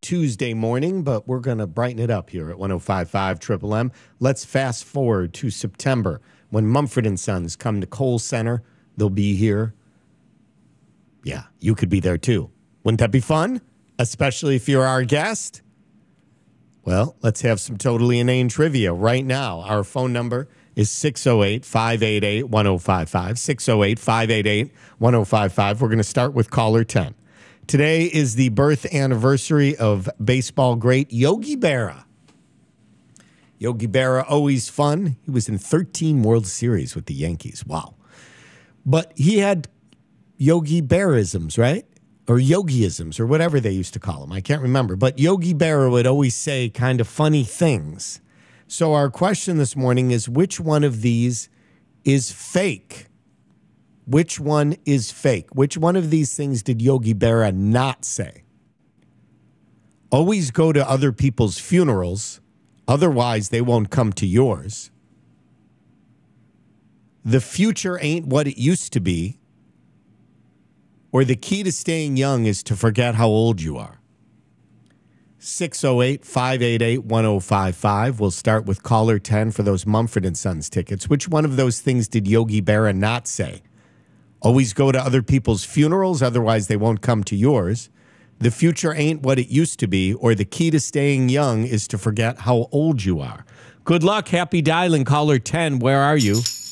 Tuesday morning, but we're going to brighten it up here at 105.5 Triple M. Let's fast forward to September when Mumford & Sons come to Kohl Center. They'll be here. Yeah, you could be there too. Wouldn't that be fun? Especially if you're our guest. Well, let's have some totally inane trivia right now. Our phone number is 608-588-1055, 608-588-1055. We're going to start with caller 10. Today is the birth anniversary of baseball great Yogi Berra. Yogi Berra, always fun. He was in 13 World Series with the Yankees. Wow. But he had Yogi Berraisms, right? Or Yogiisms, or whatever they used to call them. I can't remember. But Yogi Berra would always say kind of funny things. So our question this morning is, which one of these is fake? Which one is fake? Which one of these things did Yogi Berra not say? Always go to other people's funerals, otherwise they won't come to yours. The future ain't what it used to be. Or the key to staying young is to forget how old you are. 608-588-1055. We'll start with caller 10 for those Mumford & Sons tickets. Which one of those things did Yogi Berra not say? Always go to other people's funerals, otherwise they won't come to yours. The future ain't what it used to be, or the key to staying young is to forget how old you are. Good luck. Happy dialing. Caller 10, where are you?